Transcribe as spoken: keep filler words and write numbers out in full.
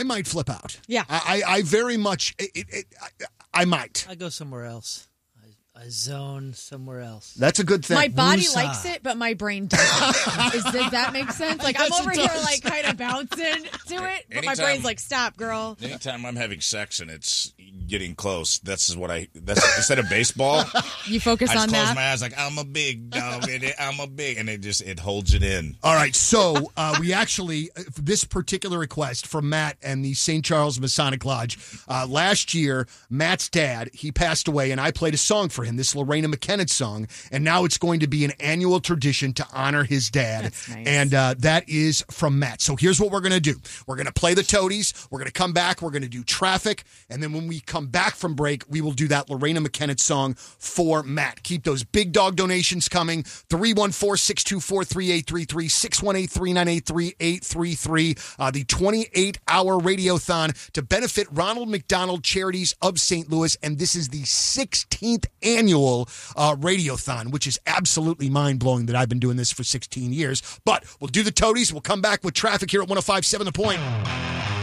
might flip out. Yeah. I, I, I very much, it, it, I, I might. I go somewhere else. I, I zone somewhere else. That's a good thing. My body Woosah. likes it, but my brain doesn't. Is, does that make sense? Like, I'm Yes, it over here, does. like, kind of bouncing to it, but my Anytime- brain's like, stop, girl. Anytime I'm having sex and it's getting close, that's what I. That's instead of baseball. You focus I just on close that. my eyes like I'm a big dog in it. I'm a big, and it just it holds it in. All right, so uh, we actually, uh, this particular request from Matt and the Saint Charles Masonic Lodge, uh, last year, Matt's dad, he passed away, and I played a song for him, this Lorena McKenna song, and now it's going to be an annual tradition to honor his dad, That's nice. and uh, that is from Matt. So here's what we're going to do. We're going to play the Toadies, we're going to come back, we're going to do traffic, and then when we come back from break, we will do that Lorena McKenna song for Matt. Keep those big dog donations coming, three one four, six two four, three eight three three, six one eight, three nine eight, three eight three three, uh, the twenty-eight hour radiothon to benefit Ronald McDonald Charities of Saint Louis, and this is the sixteenth annual uh, radiothon, which is absolutely mind-blowing that I've been doing this for sixteen years, but we'll do the Toadies, we'll come back with traffic here at one oh five point seven The Point.